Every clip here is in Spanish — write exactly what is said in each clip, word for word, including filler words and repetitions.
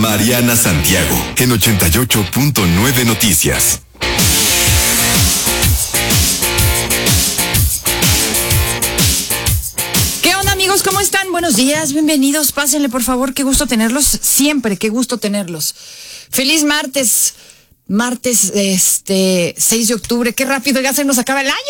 Mariana Santiago, en ochenta y ocho punto nueve Noticias. ¿Qué onda, amigos? ¿Cómo están? Buenos días, bienvenidos, pásenle por favor, qué gusto tenerlos, siempre, qué gusto tenerlos. Feliz martes, martes, este, seis de octubre, qué rápido ya se nos acaba el año.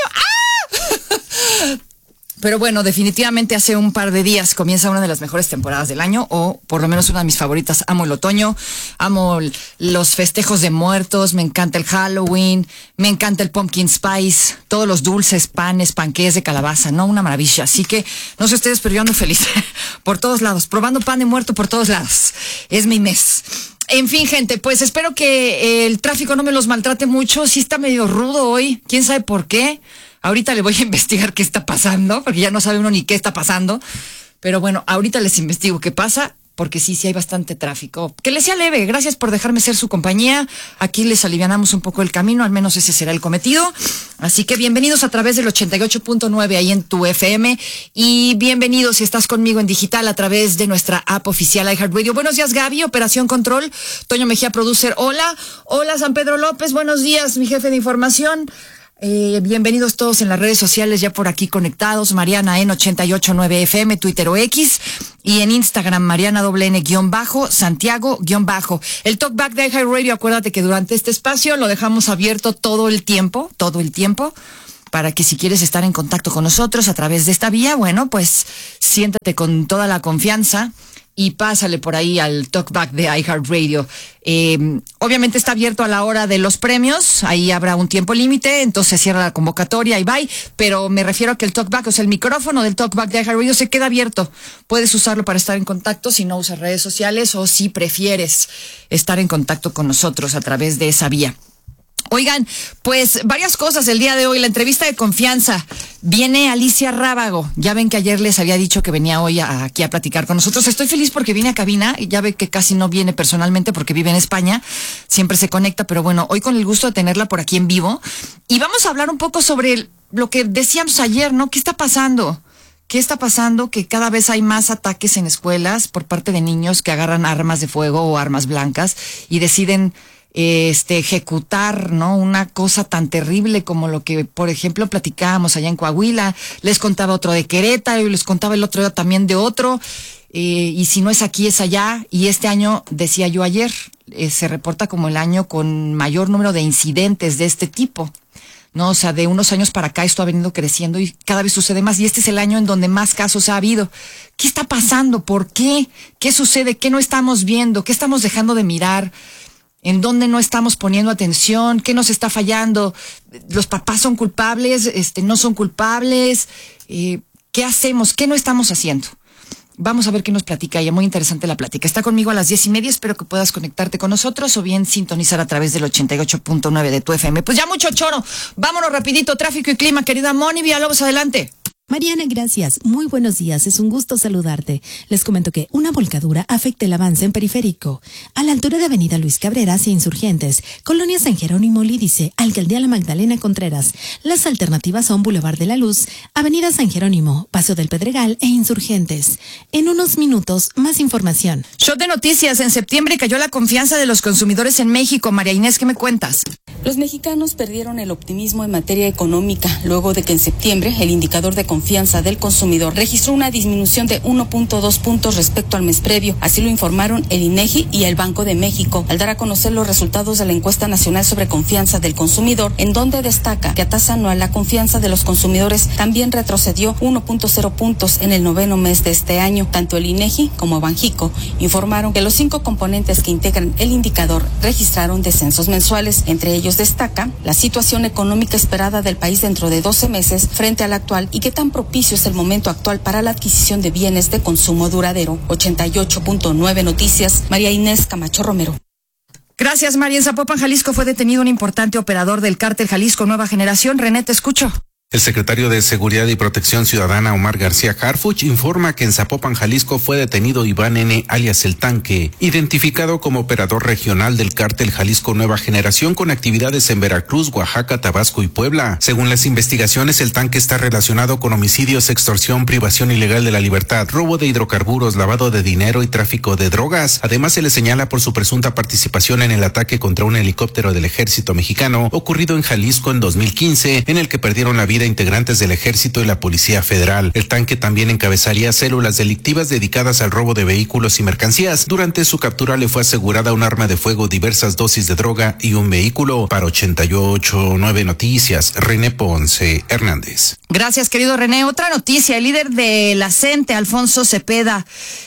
¡Ah! Pero bueno, definitivamente hace un par de días comienza una de las mejores temporadas del año, o por lo menos una de mis favoritas. Amo el otoño, amo los festejos de muertos, me encanta el Halloween, me encanta el pumpkin spice, todos los dulces, panes, panqués de calabaza, ¿no? Una maravilla. Así que, no sé ustedes, pero yo ando feliz por todos lados, probando pan de muerto por todos lados. Es mi mes. En fin, gente, pues espero que el tráfico no me los maltrate mucho. Sí está medio rudo hoy, quién sabe por qué. Ahorita le voy a investigar qué está pasando, porque ya no sabe uno ni qué está pasando. Pero bueno, ahorita les investigo qué pasa, porque sí, sí hay bastante tráfico. Que les sea leve, gracias por dejarme ser su compañía. Aquí les alivianamos un poco el camino, al menos ese será el cometido. Así que bienvenidos a través del ochenta y ocho punto nueve ahí en tu F M. Y bienvenidos si estás conmigo en digital a través de nuestra app oficial iHeartRadio. Buenos días, Gaby, Operación Control. Toño Mejía, producer. Hola. Hola, San Pedro López. Buenos días, mi jefe de información. Eh, bienvenidos todos en las redes sociales, ya por aquí conectados. Mariana en ochenta y ocho punto nueve F M, Twitter o X. Y en Instagram, Mariana doble N guión bajo, Santiago guión bajo. El talkback de iHeartRadio, acuérdate que durante este espacio lo dejamos abierto todo el tiempo, todo el tiempo, para que si quieres estar en contacto con nosotros a través de esta vía, bueno, pues siéntate con toda la confianza y pásale por ahí al talkback de iHeartRadio. Eh, obviamente está abierto a la hora de los premios, ahí habrá un tiempo límite, entonces cierra la convocatoria y bye, pero me refiero a que el talkback, o sea, el micrófono del talkback de iHeartRadio se queda abierto. Puedes usarlo para estar en contacto si no usas redes sociales o si prefieres estar en contacto con nosotros a través de esa vía. Oigan, pues varias cosas el día de hoy. La entrevista de confianza. Viene Alicia Rábago. Ya ven que ayer les había dicho que venía hoy a, aquí a platicar con nosotros. Estoy feliz porque viene a cabina. Ya ve que casi no viene personalmente porque vive en España. Siempre se conecta, pero bueno, hoy con el gusto de tenerla por aquí en vivo. Y vamos a hablar un poco sobre lo que decíamos ayer, ¿no? ¿Qué está pasando? ¿Qué está pasando? Que cada vez hay más ataques en escuelas por parte de niños que agarran armas de fuego o armas blancas y deciden este ejecutar, ¿no? Una cosa tan terrible como lo que, por ejemplo, platicábamos allá en Coahuila. Les contaba otro de Querétaro y les contaba el otro también de otro. Eh, y si no es aquí, es allá. Y este año, decía yo ayer, eh, se reporta como el año con mayor número de incidentes de este tipo, ¿no? O sea, de unos años para acá esto ha venido creciendo y cada vez sucede más. Y este es el año en donde más casos ha habido. ¿Qué está pasando? ¿Por qué? ¿Qué sucede? ¿Qué no estamos viendo? ¿Qué estamos dejando de mirar? ¿En dónde no estamos poniendo atención? ¿Qué nos está fallando? ¿Los papás son culpables? Este, ¿no son culpables? Eh, ¿Qué hacemos? ¿Qué no estamos haciendo? Vamos a ver qué nos platica ella. Muy interesante la plática. Está conmigo a las diez y media. Espero que puedas conectarte con nosotros o bien sintonizar a través del ochenta y ocho punto nueve de tu F M. Pues ya mucho choro. Vámonos rapidito. Tráfico y clima, querida Moni Villalobos, adelante. Mariana, gracias. Muy buenos días. Es un gusto saludarte. Les comento que una volcadura afecta el avance en periférico. A la altura de Avenida Luis Cabrera hacia Insurgentes, Colonia San Jerónimo Lídice, Alcaldía La Magdalena Contreras. Las alternativas son Boulevard de la Luz, Avenida San Jerónimo, Paseo del Pedregal e Insurgentes. En unos minutos, más información. Shot de noticias. En septiembre cayó la confianza de los consumidores en México. María Inés, ¿qué me cuentas? Los mexicanos perdieron el optimismo en materia económica luego de que en septiembre el indicador de confianza del consumidor registró una disminución de uno punto dos puntos respecto al mes previo. Así lo informaron el INEGI y el Banco de México al dar a conocer los resultados de la encuesta nacional sobre confianza del consumidor, en donde destaca que a tasa anual la confianza de los consumidores también retrocedió uno punto cero puntos en el noveno mes de este año. Tanto el INEGI como Banjico informaron que los cinco componentes que integran el indicador registraron descensos mensuales. Entre ellos destaca la situación económica esperada del país dentro de doce meses frente a la actual y qué tan propicio es el momento actual para la adquisición de bienes de consumo duradero. ochenta y ocho punto nueve Noticias, María Inés Camacho Romero. Gracias, María. En Zapopan, Jalisco, fue detenido un importante operador del cártel Jalisco Nueva Generación. René, te escucho. El secretario de Seguridad y Protección Ciudadana, Omar García Harfuch, informa que en Zapopan, Jalisco, fue detenido Iván N., alias El Tanque, identificado como operador regional del cártel Jalisco Nueva Generación con actividades en Veracruz, Oaxaca, Tabasco y Puebla. Según las investigaciones, El Tanque está relacionado con homicidios, extorsión, privación ilegal de la libertad, robo de hidrocarburos, lavado de dinero y tráfico de drogas. Además, se le señala por su presunta participación en el ataque contra un helicóptero del ejército mexicano ocurrido en Jalisco en dos mil quince, en el que perdieron la vida integrantes del Ejército y la Policía Federal. El Tanque también encabezaría células delictivas dedicadas al robo de vehículos y mercancías. Durante su captura le fue asegurada un arma de fuego, diversas dosis de droga y un vehículo. Para ochenta y ocho punto nueve Noticias, René Ponce Hernández. Gracias, querido René. Otra noticia, el líder de la CENTE, Alfonso Cepeda,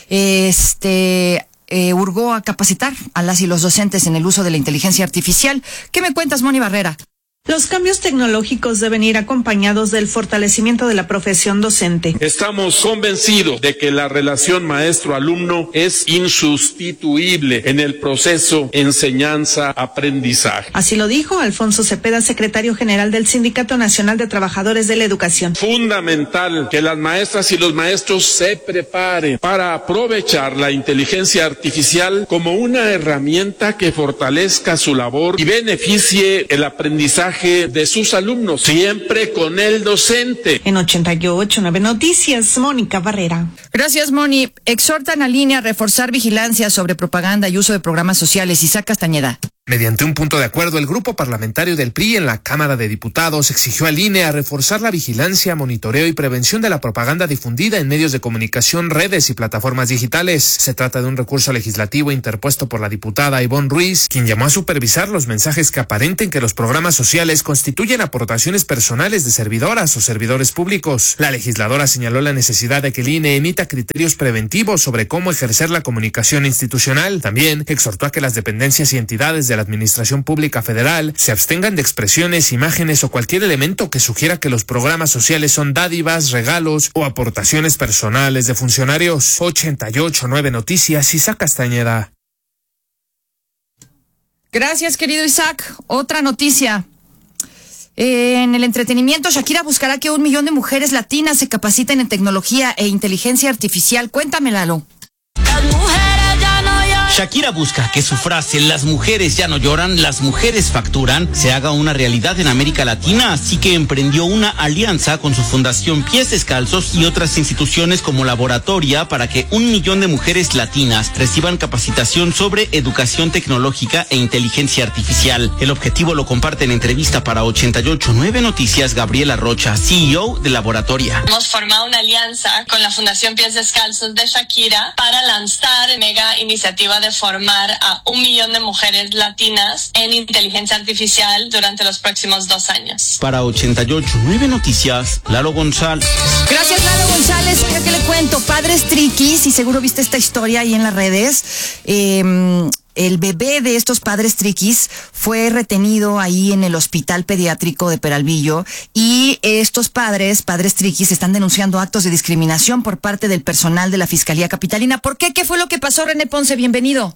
este... Eh, urgó a capacitar a las y los docentes en el uso de la inteligencia artificial. ¿Qué me cuentas, Moni Barrera? Los cambios tecnológicos deben ir acompañados del fortalecimiento de la profesión docente. Estamos convencidos de que la relación maestro-alumno es insustituible en el proceso enseñanza-aprendizaje. Así lo dijo Alfonso Cepeda, secretario general del Sindicato Nacional de Trabajadores de la Educación. Fundamental que las maestras y los maestros se preparen para aprovechar la inteligencia artificial como una herramienta que fortalezca su labor y beneficie el aprendizaje de sus alumnos, siempre con el docente. En ochenta y ocho punto nueve Noticias, Mónica Barrera. Gracias, Moni. Exhortan a línea a reforzar vigilancia sobre propaganda y uso de programas sociales. Isaac Castañeda. Mediante un punto de acuerdo, el grupo parlamentario del P R I en la Cámara de Diputados exigió al I N E a reforzar la vigilancia, monitoreo y prevención de la propaganda difundida en medios de comunicación, redes y plataformas digitales. Se trata de un recurso legislativo interpuesto por la diputada Ivonne Ruiz, quien llamó a supervisar los mensajes que aparenten que los programas sociales constituyen aportaciones personales de servidoras o servidores públicos. La legisladora señaló la necesidad de que el I N E emita criterios preventivos sobre cómo ejercer la comunicación institucional. También exhortó a que las dependencias y entidades de la Administración Pública Federal se abstengan de expresiones, imágenes o cualquier elemento que sugiera que los programas sociales son dádivas, regalos o aportaciones personales de funcionarios. ochenta y ocho punto nueve Noticias, Isaac Castañeda. Gracias, querido Isaac. Otra noticia. Eh, en el entretenimiento, Shakira buscará que un millón de mujeres latinas se capaciten en tecnología e inteligencia artificial. Cuéntamelo. Las mujeres ya no lloran. Shakira busca que su frase "las mujeres ya no lloran, las mujeres facturan" se haga una realidad en América Latina, así que emprendió una alianza con su fundación Pies Descalzos y otras instituciones como Laboratoria para que un millón de mujeres latinas reciban capacitación sobre educación tecnológica e inteligencia artificial. El objetivo lo comparte en entrevista para ochenta y ocho punto nueve Noticias Gabriela Rocha, C E O de Laboratoria. Hemos formado una alianza con la Fundación Pies Descalzos de Shakira para lanzar mega iniciativa de formar a un millón de mujeres latinas en inteligencia artificial durante los próximos dos años. Para ochenta y ocho punto nueve Noticias, Lalo González. Gracias, Lalo González. Oiga, ¿qué le cuento? Padres triquis, y seguro viste esta historia ahí en las redes. Eh, el bebé de estos padres triquis fue retenido ahí en el hospital pediátrico de Peralvillo, y estos padres, padres triquis, están denunciando actos de discriminación por parte del personal de la Fiscalía Capitalina. ¿Por qué? ¿Qué fue lo que pasó, René Ponce? Bienvenido.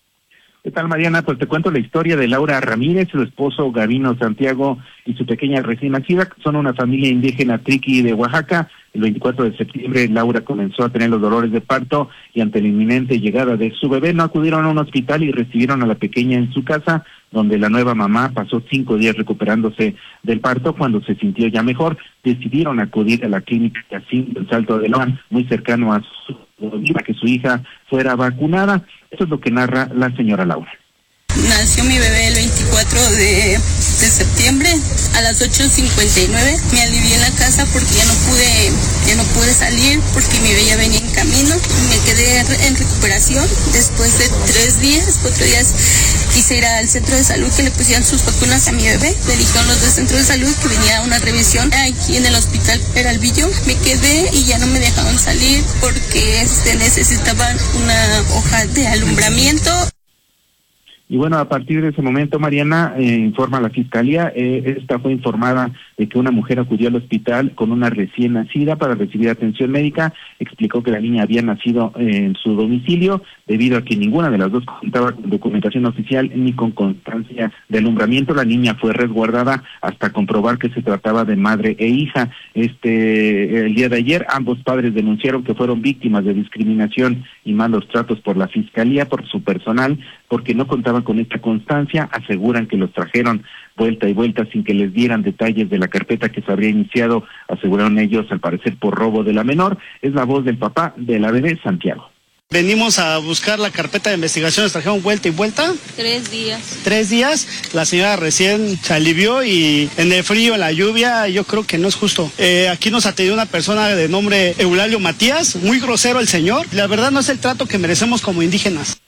¿Qué tal, Mariana? Pues te cuento la historia de Laura Ramírez, su esposo Gavino Santiago y su pequeña recién nacida. Son una familia indígena triqui de Oaxaca. El veinticuatro de septiembre Laura comenzó a tener los dolores de parto y ante la inminente llegada de su bebé no acudieron a un hospital y recibieron a la pequeña en su casa, donde la nueva mamá pasó cinco días recuperándose del parto. Cuando se sintió ya mejor, decidieron acudir a la clínica Yacín del Salto de León, muy cercano a su para que su hija fuera vacunada. Esto es lo que narra la señora Laura. Nació mi bebé el veinticuatro de septiembre a las ocho cincuenta y nueve. Me alivié en la casa porque ya no pude ya no pude salir porque mi bebé ya venía en camino. Me quedé en recuperación. Después de tres días, cuatro días, quise ir al centro de salud que le pusieran sus vacunas a mi bebé. Me dijeron los del centro de salud que venía una revisión aquí en el hospital Peralvillo. Me quedé y ya no me dejaron salir porque este, necesitaban una hoja de alumbramiento. Y bueno, a partir de ese momento, Mariana, eh, informa la Fiscalía, eh, esta fue informada de que una mujer acudió al hospital con una recién nacida para recibir atención médica, explicó que la niña había nacido eh, en su domicilio, debido a que ninguna de las dos contaba con documentación oficial ni con constancia de alumbramiento. La niña fue resguardada hasta comprobar que se trataba de madre e hija. Este, el día de ayer, ambos padres denunciaron que fueron víctimas de discriminación y malos tratos por la Fiscalía, por su personal, porque no contaban con esta constancia. Aseguran que los trajeron vuelta y vuelta sin que les dieran detalles de la carpeta que se habría iniciado, aseguraron ellos, al parecer por robo de la menor. Es la voz del papá de la bebé, Santiago. Venimos a buscar la carpeta de investigación, nos trajeron vuelta y vuelta. Tres días. Tres días, la señora recién se alivió y en el frío, en la lluvia, yo creo que no es justo. Eh, aquí nos atendió una persona de nombre Eulalio Matías, muy grosero el señor. La verdad no es el trato que merecemos como indígenas.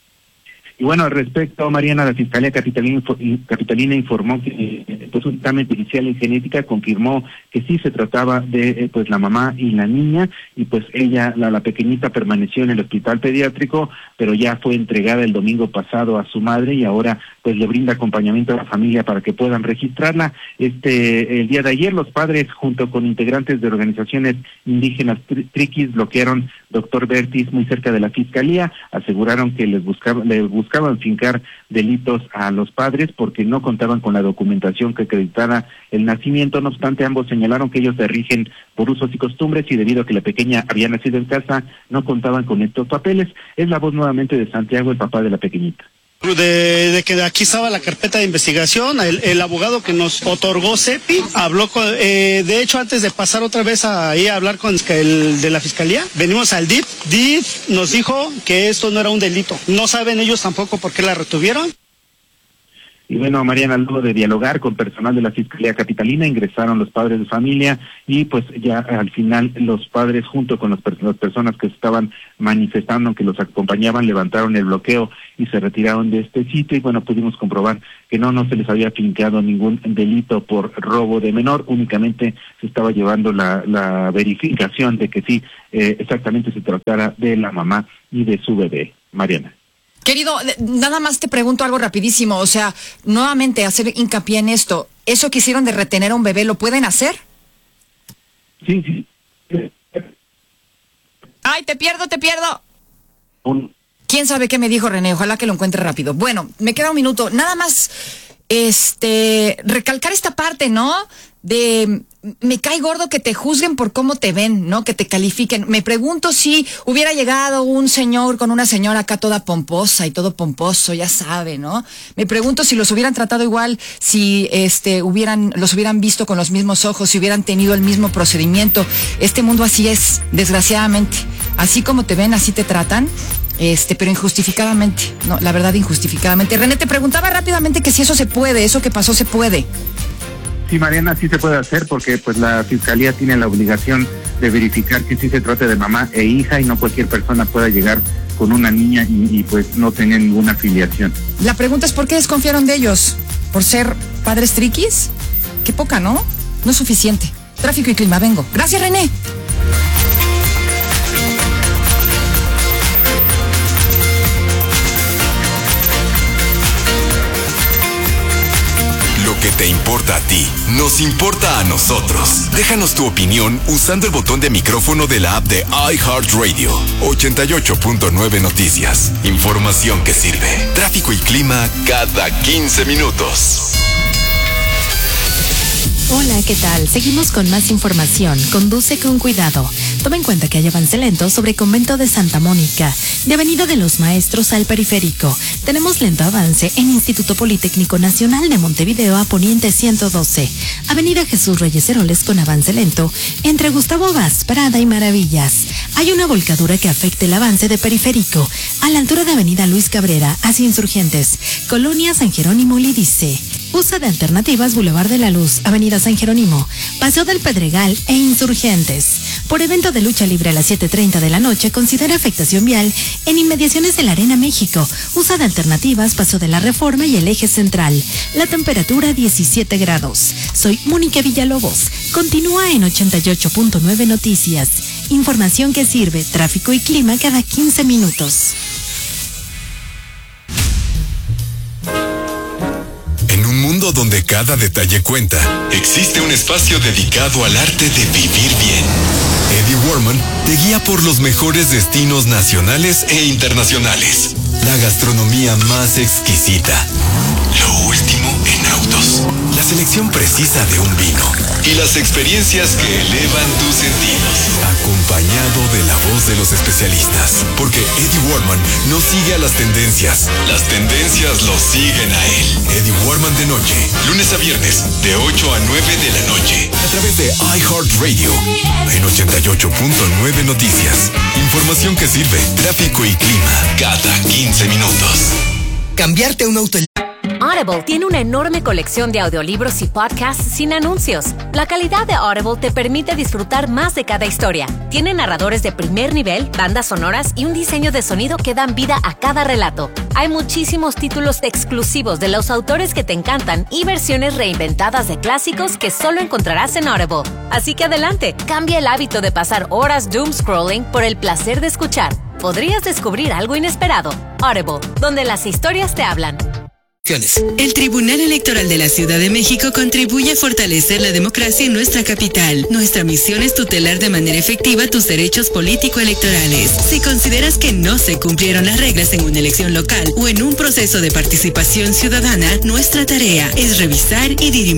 Y bueno, al respecto, Mariana, la Fiscalía Capitalina, Capitalina informó que eh, pues, un examen pericial en genética confirmó que sí se trataba de eh, pues la mamá y la niña, y pues ella, la, la pequeñita, permaneció en el hospital pediátrico, pero ya fue entregada el domingo pasado a su madre y ahora pues le brinda acompañamiento a la familia para que puedan registrarla. Este, el día de ayer los padres, junto con integrantes de organizaciones indígenas tri triquis, bloquearon Doctor Vertis muy cerca de la Fiscalía, aseguraron que les buscaban, les buscaban fincar delitos a los padres porque no contaban con la documentación que acreditara el nacimiento. No obstante, ambos señalaron que ellos se rigen por usos y costumbres y debido a que la pequeña había nacido en casa, no contaban con estos papeles. Es la voz nuevamente de Santiago, el papá de la pequeñita. De, de que aquí estaba la carpeta de investigación, el, el abogado que nos otorgó CEPI habló con, eh, de hecho antes de pasar otra vez ahí a hablar con el de la Fiscalía, venimos al D I F, D I F nos dijo que esto no era un delito, no saben ellos tampoco por qué la retuvieron. Y bueno, Mariana, luego de dialogar con personal de la Fiscalía Capitalina, ingresaron los padres de familia y pues ya al final los padres, junto con los, las personas que estaban manifestando, que los acompañaban, levantaron el bloqueo y se retiraron de este sitio. Y bueno, pudimos comprobar que no, no se les había fincado ningún delito por robo de menor, únicamente se estaba llevando la, la verificación de que sí, eh, exactamente se tratara de la mamá y de su bebé. Mariana. Querido, nada más te pregunto algo rapidísimo, o sea, nuevamente hacer hincapié en esto, ¿eso que hicieron de retener a un bebé, lo pueden hacer? Sí, sí. Ay, te pierdo, te pierdo. Un... ¿Quién sabe qué me dijo René? Ojalá que lo encuentre rápido. Bueno, me queda un minuto, nada más, este, recalcar esta parte, ¿no? De, me cae gordo que te juzguen por cómo te ven, ¿no? Que te califiquen. Me pregunto si hubiera llegado un señor con una señora acá toda pomposa y todo pomposo, ya sabe, ¿no? Me pregunto si los hubieran tratado igual, si este hubieran los hubieran visto con los mismos ojos, si hubieran tenido el mismo procedimiento. Este mundo así es, desgraciadamente. Así como te ven, así te tratan. Este, pero injustificadamente, no, la verdad, injustificadamente. René, te preguntaba rápidamente que si eso se puede, eso que pasó se puede. Sí, Mariana, sí se puede hacer porque pues la Fiscalía tiene la obligación de verificar que sí se trate de mamá e hija y no cualquier persona pueda llegar con una niña y, y pues no tener ninguna afiliación. La pregunta es ¿por qué desconfiaron de ellos? ¿Por ser padres triquis? Qué poca, ¿no? No es suficiente. Tráfico y clima, vengo. Gracias, René. Lo que te importa a ti, nos importa a nosotros. Déjanos tu opinión usando el botón de micrófono de la app de iHeartRadio. ochenta y ocho punto nueve Noticias. Información que sirve. Tráfico y clima cada quince minutos. Hola, ¿qué tal? Seguimos con más información. Conduce con cuidado. Toma en cuenta que hay avance lento sobre Convento de Santa Mónica, de Avenida de los Maestros al Periférico. Tenemos lento avance en Instituto Politécnico Nacional de Montevideo a Poniente ciento doce. Avenida Jesús Reyes Heroles con avance lento entre Gustavo Vaz, Prada y Maravillas. Hay una volcadura que afecta el avance de Periférico a la altura de Avenida Luis Cabrera hacia Insurgentes, Colonia San Jerónimo Lídice. Usa de alternativas Boulevard de la Luz, Avenida San Jerónimo, Paseo del Pedregal e Insurgentes. Por evento de lucha libre a las siete treinta de la noche, considera afectación vial en inmediaciones de la Arena México. Usa de alternativas Paseo de la Reforma y el Eje Central. La temperatura diecisiete grados. Soy Mónica Villalobos. Continúa en ochenta y ocho punto nueve Noticias. Información que sirve, tráfico y clima cada quince minutos. mundo donde cada detalle cuenta, existe un espacio dedicado al arte de vivir bien. Eddie Warman te guía por los mejores destinos nacionales e internacionales. La gastronomía más exquisita. Lo último en autos. La selección precisa de un vino. Y las experiencias que elevan tus sentidos. Acompañado de la voz de los especialistas. Porque Eddie Warman no sigue a las tendencias. Las tendencias lo siguen a él. Eddie Warman de noche. Lunes a viernes. De ocho a nueve de la noche. A través de iHeartRadio. En ochenta y ocho punto nueve Noticias. Información que sirve. Tráfico y clima. Cada quince minutos. Cambiarte a un auto. Audible tiene una enorme colección de audiolibros y podcasts sin anuncios. La calidad de Audible te permite disfrutar más de cada historia. Tiene narradores de primer nivel, bandas sonoras y un diseño de sonido que dan vida a cada relato. Hay muchísimos títulos exclusivos de los autores que te encantan y versiones reinventadas de clásicos que solo encontrarás en Audible. Así que adelante, cambia el hábito de pasar horas doom scrolling por el placer de escuchar. Podrías descubrir algo inesperado. Audible, donde las historias te hablan. El Tribunal Electoral de la Ciudad de México contribuye a fortalecer la democracia en nuestra capital. Nuestra misión es tutelar de manera efectiva tus derechos político-electorales. Si consideras que no se cumplieron las reglas en una elección local o en un proceso de participación ciudadana, nuestra tarea es revisar y dirimir